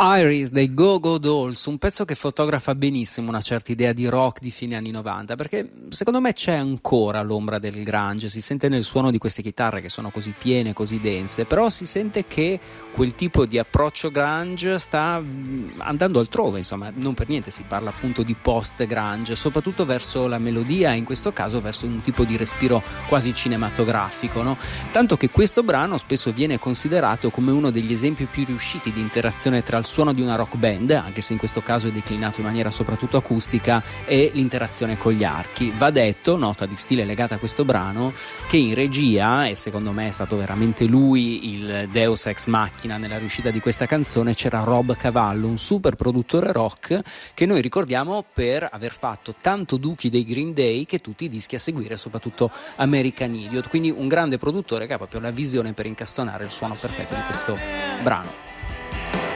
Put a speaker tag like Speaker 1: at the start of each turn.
Speaker 1: Iris dei Go-Go Dolls, un pezzo che fotografa benissimo una certa idea di rock di fine anni 90, perché secondo me c'è ancora l'ombra del grunge, si sente nel suono di queste chitarre che sono così piene, così dense, però si sente che quel tipo di approccio grunge sta andando altrove, insomma, non per niente si parla appunto di post-grunge, soprattutto verso la melodia, in questo caso verso un tipo di respiro quasi cinematografico, no? Tanto che questo brano spesso viene considerato come uno degli esempi più riusciti di interazione tra il suono di una rock band, anche se in questo caso è declinato in maniera soprattutto acustica, e l'interazione con gli archi. Va detto, nota di stile legata a questo brano, che in regia, e secondo me è stato veramente lui il deus ex machina nella riuscita di questa canzone, c'era Rob Cavallo, un super produttore rock che noi ricordiamo per aver fatto tanto Dookie dei Green Day che tutti i dischi a seguire, soprattutto American Idiot, quindi un grande produttore che ha proprio la visione per incastonare il suono perfetto di questo brano.